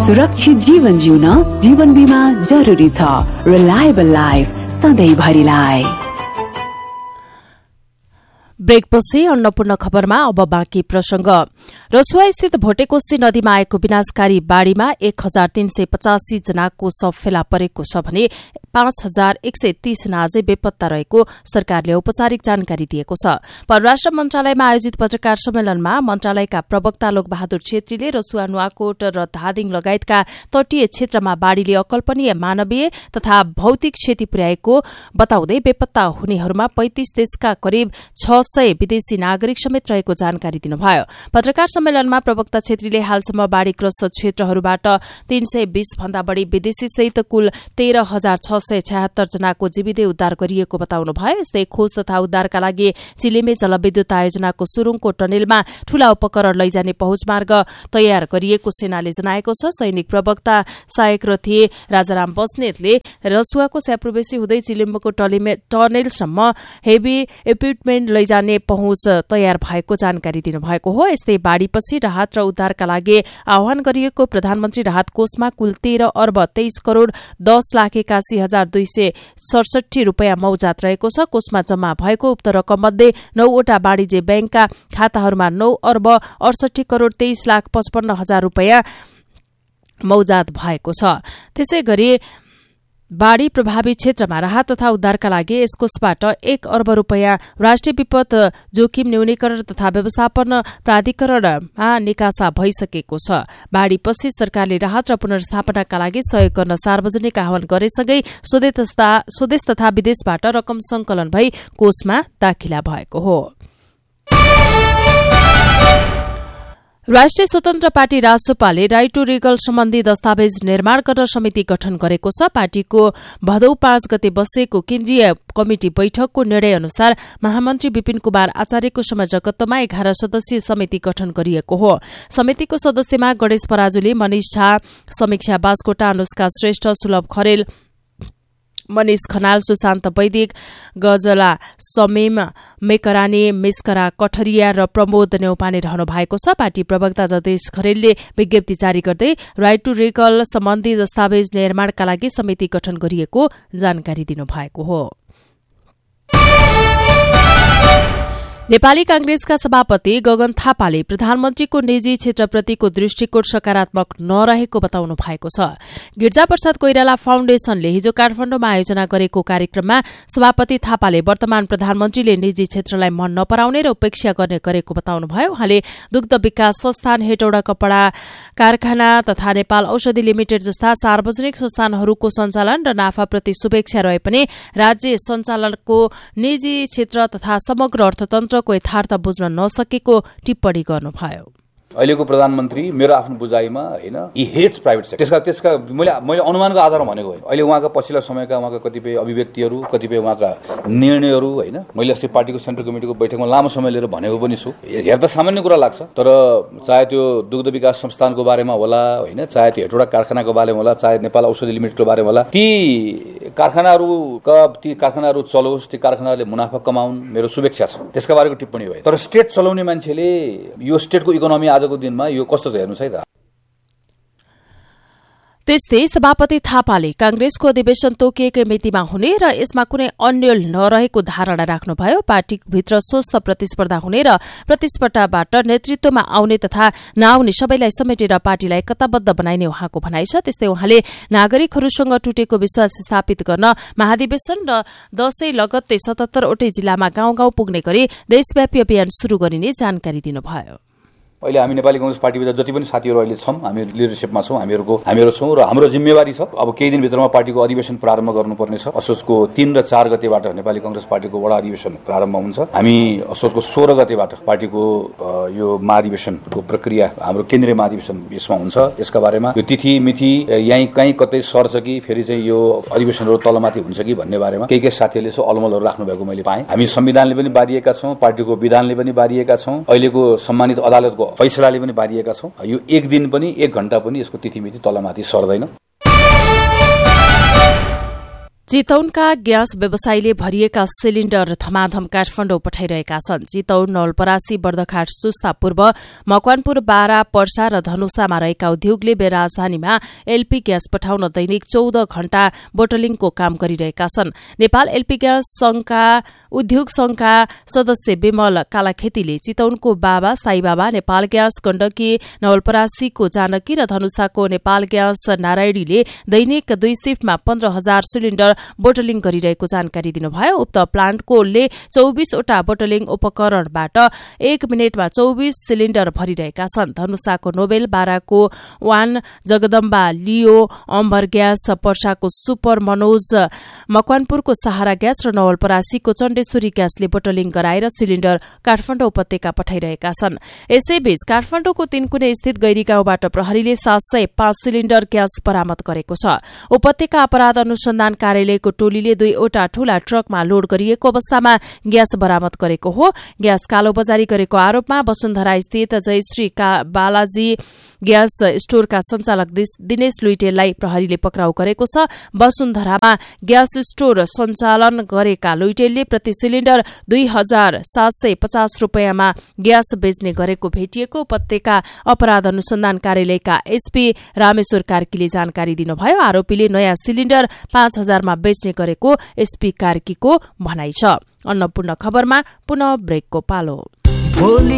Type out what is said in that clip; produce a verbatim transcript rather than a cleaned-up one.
सुरक्षित जीवन जिउन जीवन बीमा जरुरी छ। Reliable life सधैँभरिलाई। ब्रेकपछि अन्नपूर्ण खबरमा अब बाँकी प्रसंग। रसुवा स्थित भोटेकोशी नदीमा आएको विनाशकारी बाढ़ीमा एक हजार तीन सय पचासी जनाको शव फेला परेको छ भने पाँच हजार एक सय तीस जना अझै बेपत्ता रहेको सरकारले औपचारिक जानकारी दिएको छ। परराष्ट्र मन्त्रालयमा आयोजित पत्रकार सम्मेलनमा मन्त्रालयका प्रवक्ता लोकबहादुर छेत्रीले रसुवा, नुवाकोट र धादिङ लगायतका तटीय क्षेत्रमा बाढ़ीले अकल्पनीय मानवीय तथा भौतिक क्षति पुर्याएको बताउँदै बेपत्ता हुनेहरूमा पैंतिस देशका करिब छ सय विदेशी नागरिक समेत रहेको जानकारी दिनुभयो। पत्रकार सम्मेलनमा प्रवक्ता छेत्रीले हालसम्म बाढ़ीग्रस्त क्षेत्रहरूबाट तीन सय बीस भन्दा बढ़ी विदेशी सहित कुल तेह्र हजार छ सय छयत्तर जनाको जीवितै उद्धार गरिएको बताउनुभयो। यस्तै खोज तथा उद्धारका लागि चिलेमे जलविद्युत आयोजनाको सुरुङको टनेलमा ठूला उपकरण लैजाने पहुँच मार्ग तयार गरिएको सेनाले जनाएको छ। सैनिक प्रवक्ता सहायक रथी राजाराम बस्नेतले रसुवाको स्याप्रवेशी हुँदै चिलेम्बको टनेलसम्म हेभी इक्विपमेन्ट लैजाने पहुँच तयार भएको जानकारी दिनुभएको हो। यस्तै बाढ़ीपछि राहत र उद्धारका लागि आह्वान गरिएको प्रधानमन्त्री राहत कोषमा कुल तेह्र अर्ब तेइस करोड़ दस लाख एकासी हजार दुई सय सडसठी रूपियाँ मौजात रहेको छ। कोषमा जम्मा भएको उक्त रकम मध्ये नौवटा वाणिज्य ब्याङ्कका खाताहरूमा नौ अर्ब अडसठी करोड़ तेइस लाख पचपन्न हजार रूपियाँ मौजात भएको छ। त्यसै गरी बाढ़ी प्रभावित क्षेत्रमा राहत तथा उद्धारका लागि यस कोषबाट एक अर्ब रूपियाँ राष्ट्रिय विपद जोखिम न्यूनीकरण तथा व्यवस्थापन प्राधिकरणमा निकासा भइसकेको छ। बाढ़ीपछि सरकारले राहत र पुनर्स्थापनाका लागि सहयोग गर्न सार्वजनिक आह्वान गरेसँगै स्वदेश तथा विदेशबाट रकम संकलन भई कोषमा दाखिला भएको हो। राष्ट्रिय स्वतन्त्र पार्टी रासोपाले राइट टू रिगल सम्बन्धी दस्तावेज निर्माण गर्न समिति गठन गरेको छ। पार्टीको भदौ पाँच गते बसेको केन्द्रीय कमिटी बैठकको निर्णय अनुसार महामन्त्री विपिन कुमार आचार्यको संयोजकत्वमा एघार सदस्यीय समिति गठन गरिएको हो। समितिको सदस्यमा गणेश पराजुली, मनिष झा, समीक्षा बास्कोटा, अनुष्का श्रेष्ठ, सुलभ खरेल, मनिष खनाल, सुशान्त वैदिक, गजला समीम, मेकरानी, मिस्करा कठरिया र प्रमोद नेउपाने रहनु भएको छ। पार्टी प्रवक्ता जगदीश खरेलले विज्ञप्ति जारी गर्दै राइट टू रिगल सम्बन्धी दस्तावेज निर्माणका लागि समिति गठन गरिएको जानकारी दिनुभएको हो। नेपाली कांग्रेसका सभापति गगन थापाले प्रधानमन्त्रीको निजी क्षेत्रप्रतिको दृष्टिकोण सकारात्मक नरहेको बताउनु भएको छ। गिरिजाप्रसाद कोइराला फाउन्डेशनले हिजो काठमाडौँमा आयोजना गरेको कार्यक्रममा सभापति थापाले वर्तमान प्रधानमन्त्रीले निजी क्षेत्रलाई मन नपराउने र उपेक्षा गर्ने गरेको बताउनुभयो। उहाँले दुग्ध विकास संस्थान, हेटौडा कपड़ा कारखाना तथा नेपाल औषधि लिमिटेड जस्ता सार्वजनिक संस्थानहरूको सञ्चालन र नाफाप्रति शुभेच्छा रहे पनि राज्य सञ्चालनको निजी क्षेत्र तथा समग्र अर्थतन्त्र को यथार्थ बुझ्न नसकेको टिप्पणी गर्नुभयो। अहिलेको प्रधानमन्त्री मेरो आफ्नो बुझाइमा हैन इ हेट्स प्राइभेट सेक्टर। त्यसका त्यसका मैले मैले अनुमानको आधारमा भनेको होइन। अहिले उहाँका पछिल्ला समयका उहाँका कतिपय अभिव्यक्तिहरू, कतिपय उहाँका निर्णयहरू हैन मैले अस्ति पार्टीको सेन्ट्रल कमिटीको बैठकमा लामो समय लिएर भनेको पनि छु। हेर्दा सामान्य कुरा लाग्छ, तर चाहे त्यो दुग्ध विकास संस्थानको बारेमा होला हैन, चाहे त्यो हेटौडा कारखानाको बारेमा होला, चाहे नेपाल औषधि लिमिटेडको बारेमा होला, ती कारखानाहरूका ती कारखानाहरू चलोस्, ती कारखानाहरूले मुनाफा कमाउन्, मेरो शुभेच्छा छ। त्यसका बारेको टिप्पणी भयो। तर स्टेट चलाउने मान्छेले यो स्टेटको इकोनोमी आजको दिनमा यो कस्तो छ हेर्नुस् है त। त्यस्तै सभापति थापाले कांग्रेसको अधिवेशन तोकिएकै मितिमा हुने र यसमा कुनै अन्यल नरहेको धारणा राख्नुभयो। पार्टीभित्र स्वस्थ प्रतिस्पर्धा हुने र प्रतिस्पर्धाबाट नेतृत्वमा आउने तथा नआउने सबैलाई समेटेर पार्टीलाई एकताबद्ध बनाइने उहाँको भनाइ छ। त्यस्तै उहाँले नागरिकहरूसँग टुटेको विश्वास स्थापित गर्न महाधिवेशन र दशैं लगत्तै सतहत्तरवटै जिल्लामा गाउँ गाउँ पुग्ने गरी देशव्यापी अभियान शुरू गरिने जानकारी दिनुभयो। अहिले हामी नेपाली कांग्रेस पार्टीभित्र जति पनि साथीहरू अहिले छौं, हामी लिडरशिपमा छौं, हामीहरूको हामीहरू छौं र हाम्रो जिम्मेवारी छ अब केही दिनभित्रमा पार्टीको अधिवेशन प्रारम्भ गर्नुपर्ने छ। असोजको तीन र चार गतेबाट नेपाली कांग्रेस पार्टीको वडा अधिवेशन प्रारम्भ हुन्छ। हामी असोजको सोह्र गतेबाट पार्टीको यो महाधिवेशनको प्रक्रिया हाम्रो केन्द्रीय महाधिवेशन यसमा हुन्छ। यसका बारेमा यो तिथि मिति यहीँ कहीँ कतै सर्छ कि फेरि चाहिँ यो अधिवेशनहरू तलमाथि हुन्छ कि भन्ने बारेमा केही केही साथीहरूले सो अलमलहरू राख्नु भएको मैले पाएँ। हामी संविधानले पनि बारिएका छौं, पार्टीको विधानले पनि बारिएका छौं, अहिलेको सम्मानित अदालतको फैसलाले पनि बारिएका छौं। यो एक दिन पनि एक घण्टा पनि यसको तिथिमिति तलमाथि सर्दैन। चितौनका ग्यास व्यवसायीले भरिएका सिलिण्डर धमाधम काठमाडौँ पठाइरहेका छन्। चितौन, नवलपरासी, बर्दघाट, सुस्ता पूर्व, मकवानपुर, बारा, पर्सा र धनुषामा रहेका उद्योगले राजधानीमा एलपी ग्यास पठाउन दैनिक चौध घण्टा बोटलिङको काम गरिरहेका छन्। नेपाल एलपी ग्यास संघका उद्योग संघका सदस्य विमल कालाखेतीले चितौनको बाबा साईबाबा, नेपाल ग्यास गण्डकी, नवलपरासीको जानकी र धनुषाको नेपाल ग्यास नारायणीले दैनिक दुई शिफ्टमा पन्ध्र हजार सिलिण्डर बोटलिङ गरिरहेको जानकारी दिनुभयो। उक्त प्लान्टकोले चौबिसवटा बोटलिङ उपकरणबाट एक मिनटमा चौबिस सिलिण्डर भरिरहेका छन्। धनुषाको नोबेल, बाराको वान, जगदम्बा, लियो, अम्बर ग्यास, पर्साको सुपर मनोज, मकवानपुरको सहारा ग्यास र नवलपरासीको चण्डेश्वरी ग्यासले बोटलिङ गराएर सिलिण्डर काठमाडौँ उपत्यका पठाइरहेका छन्। यसैबीच काठमाडौँको तीनकुने स्थित गैरी गाउँबाट प्रहरीले सात सय पाँच सिलिण्डर ग्यास बरामद गरेको छ। उपत्यका अपराध अनुसन्धान कार्यालयको टोलीले दुईवटा ठूला ट्रकमा लोड गरिएको अवस्थामा ग्यास बरामद गरेको हो। ग्यास कालोबजारी गरेको आरोपमा वसुन्धरा स्थित जयश्री बालाजी ग्यास स्टोरका संचालक दिनेश लुइटेललाई प्रहरीले पक्राउ गरेको छ। वसुन्धरामा ग्यास स्टोर सञ्चालन गरेका लुइटेलले प्रति सिलिण्डर दुई हजार सात सय पचास रूपियाँमा ग्यास बेच्ने गरेको भेटिएको उपत्यका अपराध अनुसन्धान कार्यालयका एसपी रामेश्वर कार्कीले जानकारी दिनुभयो। आरोपीले नयाँ सिलिण्डर पाँच हजारमा बेच्ने गरेको एसपी कार्कीको भनाइ छ। अन्नपूर्ण खबरमा पुनः ब्रेकको पालो।